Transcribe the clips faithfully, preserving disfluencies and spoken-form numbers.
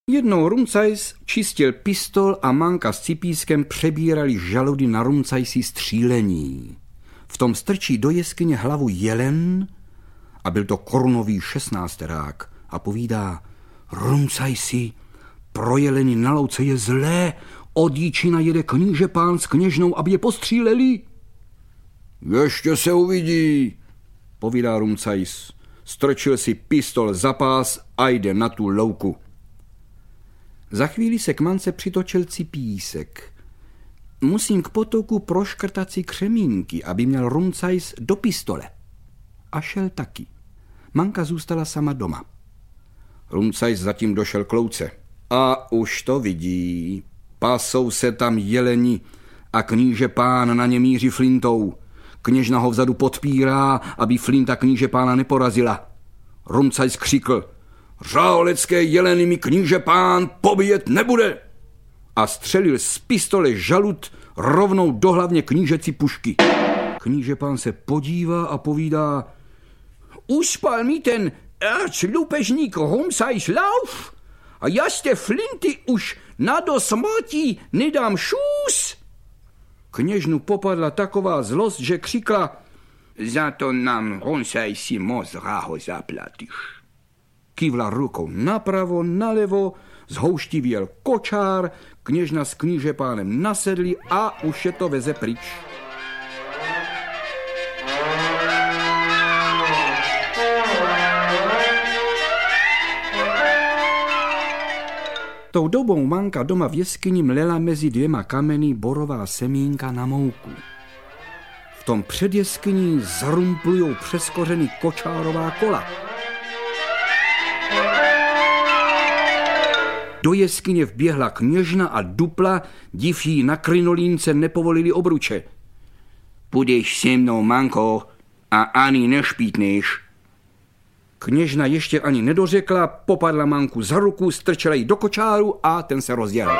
Jednou Rumcajs čistil pistol a Manka s Cipískem přebírali žaludy na Rumcajsi střílení. V tom strčí do jeskyně hlavu jelen, a byl to korunový šestnácterák, a povídá: Rumcajsi, pro jeleny na louce je zlé, od Jíčina jede kníže pán s kněžnou, aby je postříleli. Ještě se uvidí, povídá Rumcajs. Strčil si pistol za pás a jde na tu louku. Za chvíli se k Mance přitočil Cipísek. Musím k potoku proškrtat si křemínky, aby měl Rumcajs do pistole. A šel taky. Manka zůstala sama doma. Rumcajs zatím došel k louce. A už to vidí. Pasou se tam jeleni a kníže pán na ně míří flintou. Kněžna ho vzadu podpírá, aby flinta kníže pána neporazila. Rumcajs křikl: Řálecké jeleny mi kníže pán pobíjet nebude! A střelil z pistole žalud rovnou do hlavně knížeci pušky. Kníže pán se podívá a povídá: Uspal mi ten erclupežník Rumcajs lauf a já z té flinty už na do smrti nedám šus. Kněžnu popadla taková zlost, že křikla: Za to nám, Rumcajsi, moc ráho zaplatíš. Kývla rukou napravo, nalevo, zhouštivěl kočár, kněžna s kníže pánem nasedli a už je to veze pryč. Tou dobou Manka doma v jeskyni mlela mezi dvěma kameny borová semínka na mouku. V tom před jeskyní zarumplujou přes kořeny kočárová kola. Do jeskyně vběhla kněžna a dupla, div jí na krinolínce nepovolili obruče. Půjdeš se mnou, Manko, a ani nešpítneš. Kněžna ještě ani nedořekla, popadla Manku za ruku, strčela jí do kočáru a ten se rozděl.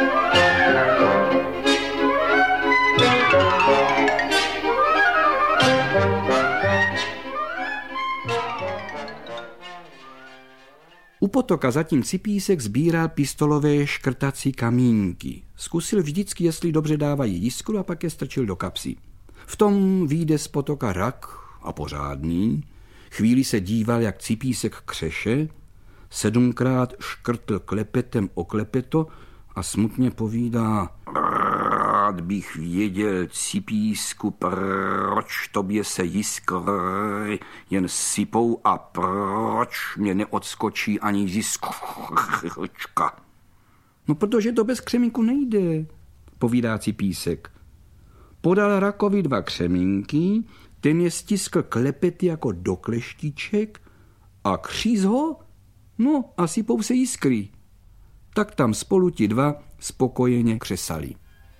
U potoka zatím Cipísek sbíral pistolové škrtací kamínky. Zkusil vždycky, jestli dobře dávají jiskru, a pak je strčil do kapsy. V tom vyjde z potoka rak a pořádný. Chvíli se díval, jak Cipísek křeše, sedmkrát škrtl klepetem o klepeto a smutně povídá: Rád bych věděl, Cipísku, proč tobě se jiskry jen sypou a proč mě neodskočí ani jiskřička. No, protože to bez křemínku nejde, povídá Cipísek. Podal rakovi dva křemínky, ten je stiskl klepety jako do kleštiček a kříz ho, no a sypou se jiskry. Tak tam spolu ti dva spokojeně křesali.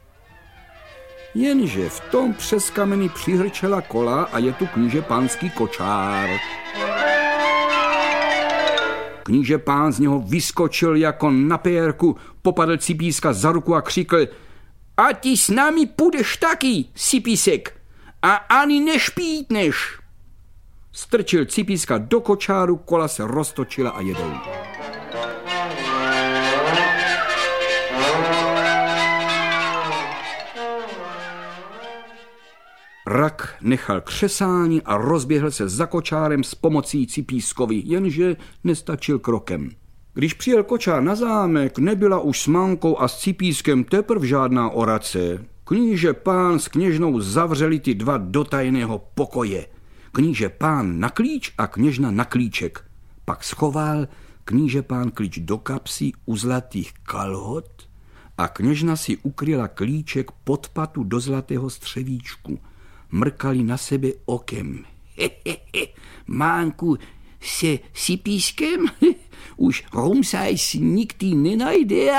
Jenže v tom přes kameny přihrčela kola a je tu kníže pánský kočár. Kníže pán z něho vyskočil jako na pérku, popadl Cipíska za ruku a křikl: A ty s námi půjdeš taky, Cipísek, a ani nešpítneš. Strčil Cipíska do kočáru, kola se roztočila a jedou. Rak nechal křesání a rozběhl se za kočárem s pomocí Cipískovi, jenže nestačil krokem. Když přijel kočár na zámek, nebyla už s Mankou a s Cipískem teprv žádná orace. Kníže pán s kněžnou zavřeli ty dva do tajného pokoje. Kníže pán na klíč a kněžna na klíček. Pak schoval kníže pán klíč do kapsy u zlatých kalhot a kněžna si ukryla klíček pod patu do zlatého střevíčku. Mrkali na sebe okem. Hehehe, Mánku se Cipískem? Už Rumcajs nikdy nenajde.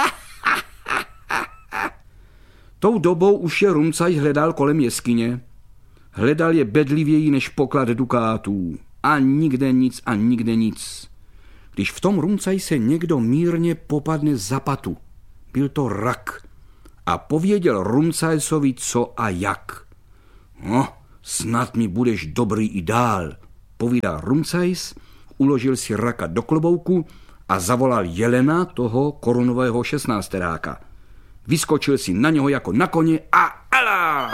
Tou dobou už je Rumcajs hledal kolem jeskyně. Hledal je bedlivěji než poklad dukátů. A nikde nic a nikde nic. Když v tom Rumcajse někdo mírně popadne za patu. Byl to rak. A pověděl Rumcajsovi co a jak. No, snad mi budeš dobrý i dál, povídá Rumcajs, uložil si raka do klobouku a zavolal jelena, toho korunového šestnácteráka. Vyskočil si na něho jako na koně a ala!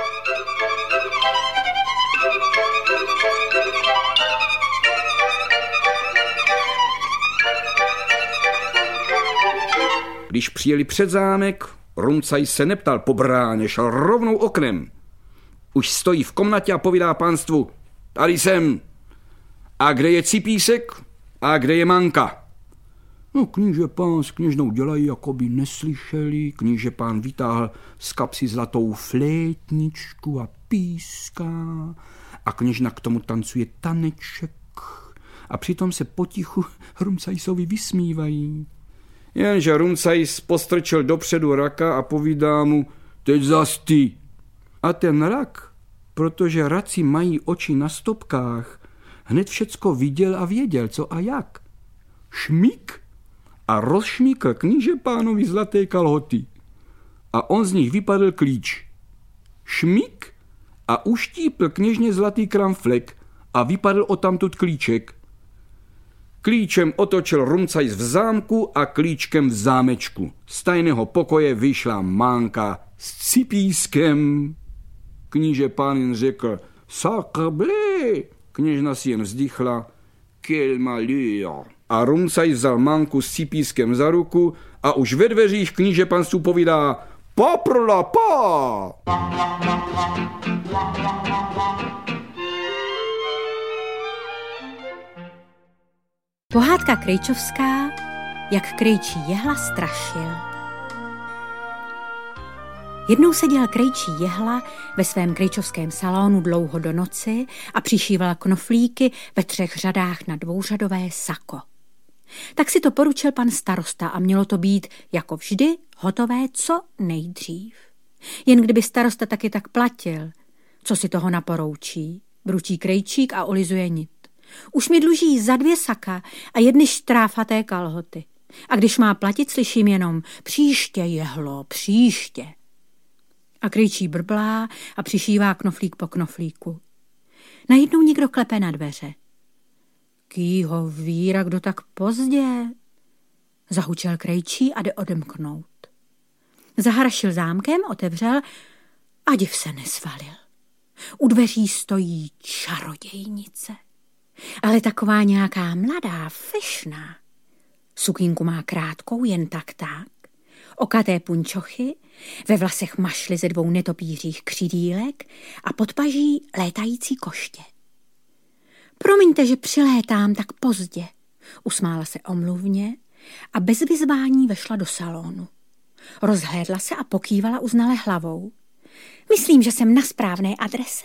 Když přijeli před zámek, Rumcaj se neptal po bráně, šel rovnou oknem. Už stojí v komnatě a povídá pánstvu: tady jsem. A kde je Cipísek? A kde je Manka? No, kníže pán s kněžnou dělají, jako by neslyšeli. Kníže pán vytáhl z kapsy zlatou flétničku a píská. A kněžna k tomu tancuje taneček. A přitom se potichu Rumcajsovi vysmívají. Jenže Rumcajs postrčil dopředu raka a povídá mu: teď zas ty. A ten rak, protože raci mají oči na stopkách, hned všecko viděl a věděl, co a jak. Šmík a rozšmíkl kníže pánovi zlaté kalhoty. A on z nich vypadl klíč. Šmík a uštípl kněžně zlatý kramflek a vypadl odtamtud klíček. Klíčem otočil Rumcajs v zámku a klíčkem v zámečku. Z tajného pokoje vyšla Manka s Cipískem. Kníže pán jen řekl: sacrebleu. Kněžna si jen vzdychla: quel malheur. A Rumcajs vzal Manku s Cipískem za ruku a už ve dveřích kníže panstvu povídá: paprla pa! Pohádka krejčovská, jak krejčí jehla strašil. Jednou seděl krejčí jehla ve svém krejčovském salonu dlouho do noci a přišíval knoflíky ve třech řadách na dvouřadové sako. Tak si to poručil pan starosta a mělo to být, jako vždy, hotové co nejdřív. Jen kdyby starosta taky tak platil, co si toho naporoučí, bručí krejčík a olizuje nit. Už mi dluží za dvě saka a jedny štráfaté kalhoty. A když má platit, slyším jenom: příště, jehlo, příště. A krejčí brblá a přišívá knoflík po knoflíku. Najednou někdo klepe na dveře. Kýho víra, kdo tak pozdě? Zahučel krejčí a jde odemknout. Zahrašil zámkem, otevřel a div se nesvalil. U dveří stojí čarodějnice. Ale taková nějaká mladá, fešná. Sukínku má krátkou, jen tak tak. Okaté punčochy, ve vlasech mašly ze dvou netopířích křidílek a pod paží létající koště. Promiňte, že přilétám tak pozdě, usmála se omluvně a bez vyzvání vešla do salonu. Rozhlédla se a pokývala uznale hlavou. Myslím, že jsem na správné adrese.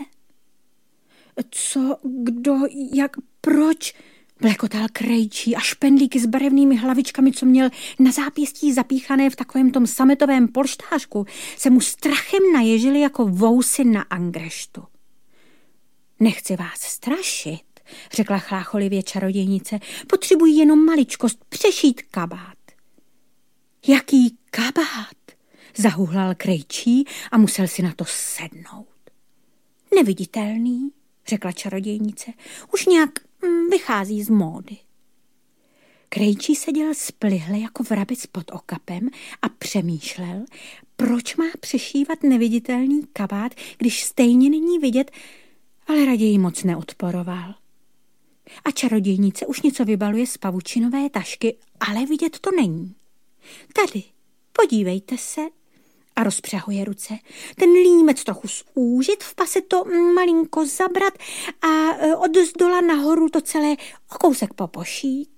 Co, kdo, jak, proč? Blekotal krejčí a špendlíky s barevnými hlavičkami, co měl na zápěstí zapíchané v takovém tom sametovém polštářku, se mu strachem naježily jako vousy na angreštu. Nechci vás strašit, řekla chlácholivě čarodějnice, potřebuji jenom maličkost přešít kabát. Jaký kabát? Zahuhlal krejčí a musel si na to sednout. Neviditelný, řekla čarodějnice, už nějak mm, vychází z módy. Krejčí seděl splihle jako vrabec pod okapem a přemýšlel, proč má přešívat neviditelný kabát, když stejně není vidět, ale raději moc neodporoval. A čarodějnice už něco vybaluje z pavučinové tašky, ale vidět to není. Tady, podívejte se, a rozpřahuje ruce. Ten límec trochu zúžit, v pase to malinko zabrat a od zdola nahoru to celé o kousek popošít.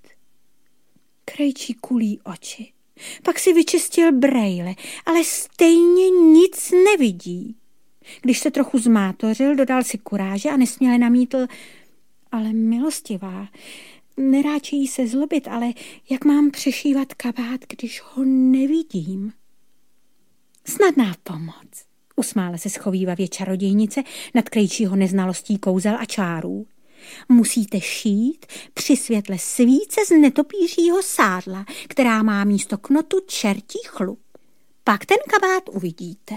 Krejčí kulí oči. Pak si vyčistil brejle, ale stejně nic nevidí. Když se trochu zmátořil, dodal si kuráže a nesměle namítl: ale milostivá, neráčejí se zlobit, ale jak mám přešívat kabát, když ho nevidím? Snadná pomoc, usmála se schovívavě čarodějnice nad krejčího neznalostí kouzel a čárů. Musíte šít při světle svíce z netopířího sádla, která má místo knotu čertí chlup. Pak ten kabát uvidíte.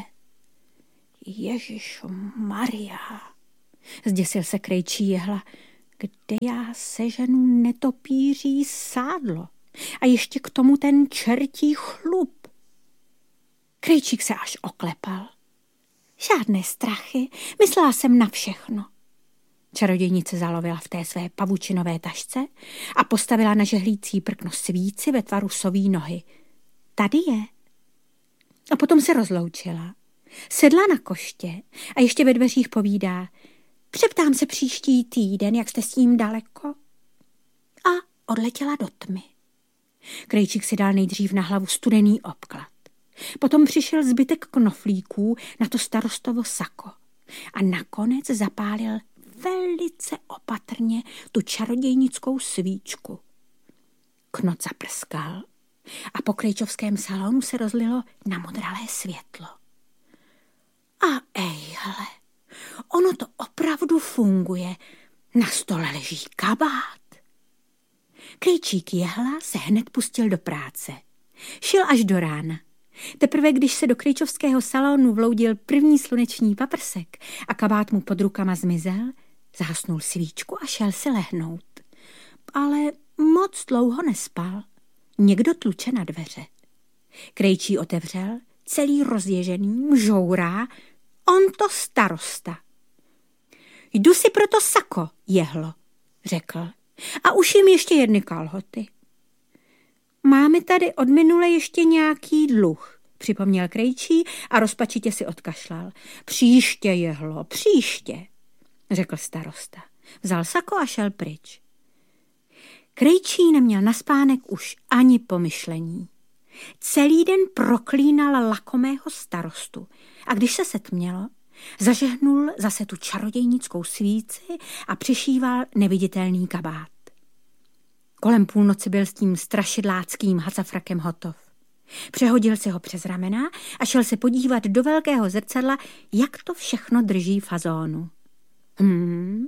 Ježiš Maria, zděsil se krejčí jehla, kde já seženu netopíří sádlo? A ještě k tomu ten čertí chlup. Krejčík se až oklepal. Žádné strachy, myslela jsem na všechno. Čarodějnice zalovila v té své pavučinové tašce a postavila na žehlící prkno svíci ve tvaru soví nohy. Tady je. A potom se rozloučila. Sedla na koště a ještě ve dveřích povídá: přeptám se příští týden, jak jste s tím daleko. A odletěla do tmy. Krejčík si dal nejdřív na hlavu studený obklad. Potom přišel zbytek knoflíků na to starostovo sako a nakonec zapálil velice opatrně tu čarodějnickou svíčku. Knot zaprskal a po krejčovském salonu se rozlilo namodralé světlo. A ejhle, ono to opravdu funguje. Na stole leží kabát. Krejčík Jehla se hned pustil do práce. Šil až do rána. Teprve když se do krejčovského salonu vloudil první sluneční paprsek a kabát mu pod rukama zmizel, zahasnul svíčku a šel si lehnout. Ale moc dlouho nespal. Někdo tluče na dveře. Krejčí otevřel, celý rozježený, mžourá, on to starosta. Jdu si pro to sako, Jehlo, řekl, a už jim ještě jedny kalhoty. Máme tady od minule ještě nějaký dluh, připomněl Krejčí a rozpačitě si odkašlal. Příště, Jehlo, příště, řekl starosta. Vzal sako a šel pryč. Krejčí neměl na spánek už ani pomyšlení. Celý den proklínal lakomého starostu a když se setmělo, zažehnul zase tu čarodějnickou svíci a přišíval neviditelný kabát. Kolem půlnoci byl s tím strašidláckým hacafrakem hotov. Přehodil si ho přes ramena a šel se podívat do velkého zrcadla, jak to všechno drží fazónu. Hmm,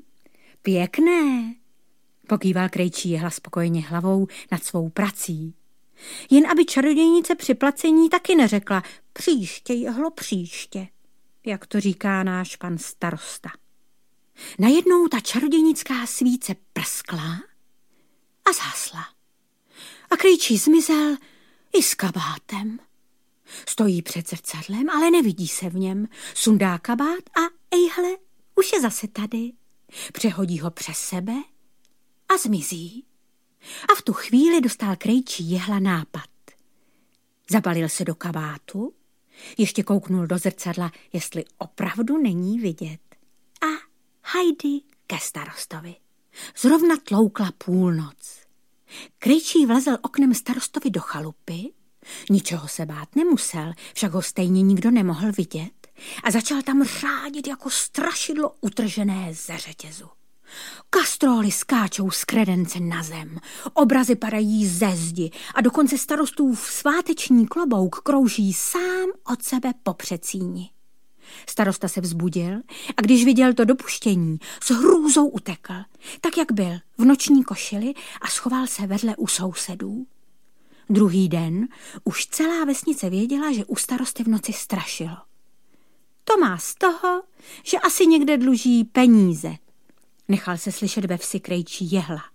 pěkné, pokýval Krejčí Jehla spokojeně hlavou nad svou prací. Jen aby čarodějnice při placení taky neřekla příště, Jehlo, příště, jak to říká náš pan starosta. Najednou ta čarodějnická svíce prskla a zhasla. A Krejčí zmizel i s kabátem. Stojí před zrcadlem, ale nevidí se v něm. Sundá kabát a ejhle, už je zase tady. Přehodí ho přes sebe a zmizí. A v tu chvíli dostal Krejčí Jehla nápad. Zabalil se do kabátu, ještě kouknul do zrcadla, jestli opravdu není vidět. A hajdy ke starostovi. Zrovna tloukla půlnoc. Krejčí vlezl oknem starostovi do chalupy, ničeho se bát nemusel, však ho stejně nikdo nemohl vidět a začal tam řádit jako strašidlo utržené ze řetězu. Kastróly skáčou z kredence na zem, obrazy padají ze zdi a dokonce starostův sváteční klobouk krouží sám od sebe po přecíni. Starosta se vzbudil a když viděl to dopuštění, s hrůzou utekl, tak jak byl, v noční košili a schoval se vedle u sousedů. Druhý den už celá vesnice věděla, že u starosty v noci strašilo. To má z toho, že asi někde dluží peníze, nechal se slyšet ve vsi Krejčí Jehla.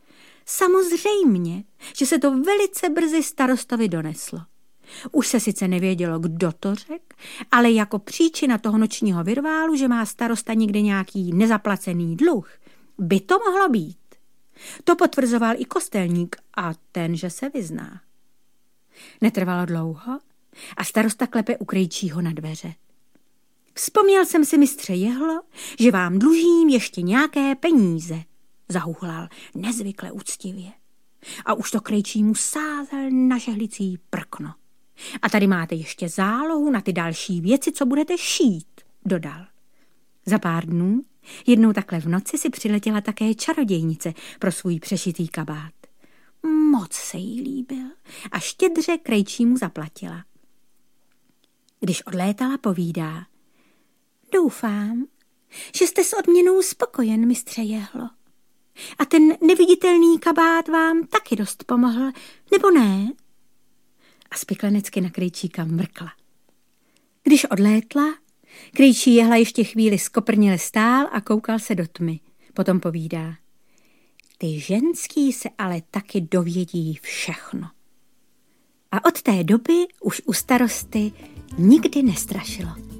Samozřejmě, že se to velice brzy starostovi doneslo. Už se sice nevědělo, kdo to řekl, ale jako příčina toho nočního virválu, že má starosta někde nějaký nezaplacený dluh, by to mohlo být. To potvrzoval i kostelník a ten, že se vyzná. Netrvalo dlouho a starosta klepe u Krejčího na dveře. Vzpomněl jsem si, mistře Jehlo, že vám dlužím ještě nějaké peníze, zahuhlal nezvykle úctivě. A už to Krejčímu sázel na žehlicí prkno. A tady máte ještě zálohu na ty další věci, co budete šít, dodal. Za pár dnů, jednou takhle v noci, si přiletěla také čarodějnice pro svůj přešitý kabát. Moc se jí líbil a štědře Krejčímu zaplatila. Když odlétala, povídá: doufám, že jste s odměnou spokojen, mistře Jehlo. A ten neviditelný kabát vám taky dost pomohl, nebo ne? A spiklenecky na Krejčíka mrkla. Když odlétla, Krejčí Jehla ještě chvíli skoprněle stál a koukal se do tmy. Potom povídá: ty ženský se ale taky dovědí všechno. A od té doby už u starosty nikdy nestrašilo.